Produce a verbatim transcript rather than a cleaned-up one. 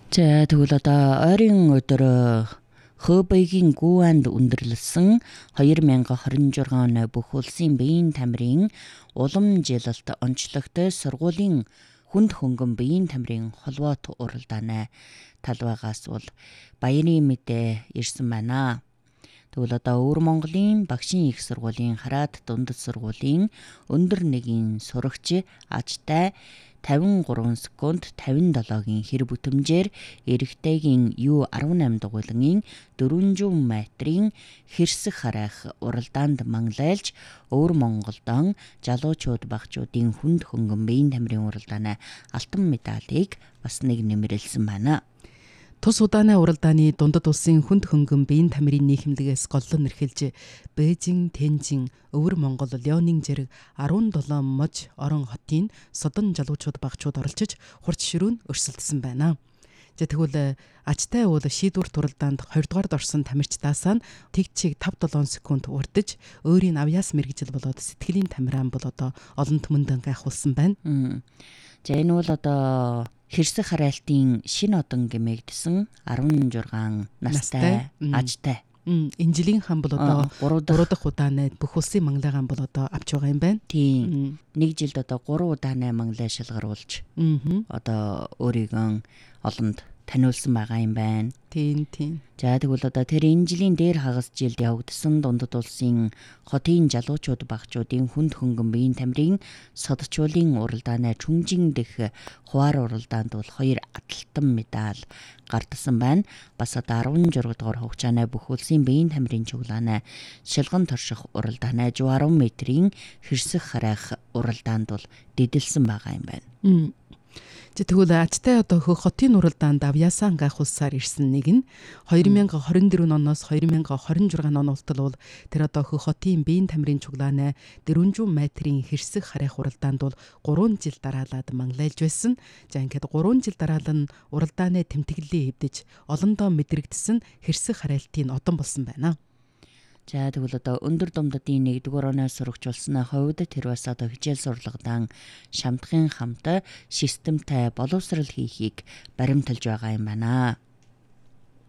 За тэгвэл одоо ойрын өдөр Хубейгийн Гуанд өндөрлсөн хоёр мянга хорин жургаан оны бүх улсын биеийн тамирын улам жилэлт онцлогт сургуулийн хүнд хөнгөн биеийн тамирын холбоот уралдааны талбайгаас бол баярын мэдээ ирсэн байна. Тэгвэл одоо Өвөр Монголын багшийн их сургуулийн Хараад дундад сургуулийн өндөр нэгийн сурагч ажтай тавин гурван секунд тавин долоогийн хэр бүтэмжээр эрэгтэйгийн ю арван найман дугуйлангийн дөрвөн метрийн хэрсэх харайх уралдаанд манлайлж Өвөр Монголдон залуучууд багчуудын хүнд хөнгөн биеийн тамирын уралдааны алтан медалийг бас нэг нэмэрлсэн байна. Тус удааны уралдааны дундад улсын хүнд хөнгөн биеийн тамирын нийхэмлэгээс голлон нэрхэлж Бээжин, Тэнжин, Өвөр Монгол, Леонин зэрэг арван долоо мож орон хотын содон залуучууд багчууд оролцож хурц ширүүн өрсөлдсөн байна. За тэгвэл ажтай уул шийдвэр туралдаанд хоёрдугаард орсон тамирчдаас нь тэгчийг тавь долоо секунд урдж өөрийн авьяас мэргэжил болоод сэтгэлийн тамираан бол одоо олон түмэнд гайхуулсан байна. За энэ бол одоо хэрсэх харайлтын шинэ одон гэмээгдсэн арван жургаан настай ажтай. Энэ жилийн хан бол одоо гурав дахь удааны бүх улсын манлайгаан бол одоо авч байгаа юм байна. Тийм. Нэг жилд одоо гурван удааны манлай шалгаруулж одоо өөрийгөө олонд таниулсан байгаа юм байна. Тийм тийм. За тэгвэл одоо тэр энэ жилийн дээр хагас жилд явагдсан дундад улсын хотын залуучууд багчуудын хүнд хөнгөн биеийн тамирын содчуулын уралдааны Чүнжин дэх хуваар уралдаанд бол хоёр аталтан медаль гардсан байна. Бас одоо арван журга дугаар хугацааны бүх улсын биеийн тамирын чуглааны шилгэн торших уралдааны арван метрийн хэрсэх харайх уралдаанд бол дидэлсэн байгаа юм байна. Тэгвэл ажтай одоо хөх хотын уралдаанд авьяасаа гайхуулсаар ирсэн нэг нь хоёр мянга хорин дөрвөн оноос хоёр мянга хорин шесть он ултал бол тэр одоо хөх хотын биеийн тамирын чуглааны дөрвөн метрийн хэрсэх харайх уралдаанд бол гурван жил дараалаад манлайлж байсан. За ингээд гурван жил дараалан уралдааны тэмдэглэлээ хэвдэж олондоо мэдрэгдсэн хэрсэх харайлтын одон болсон байна. За тэгвэл одоо өндөр думдадын нэгдүгээр оноо сурагчулсны хувьд тэр бас одоо хичээл сурлагадан шамдахын хамт системтэй боловсрал хийхийг баримталж байгаа юм байна.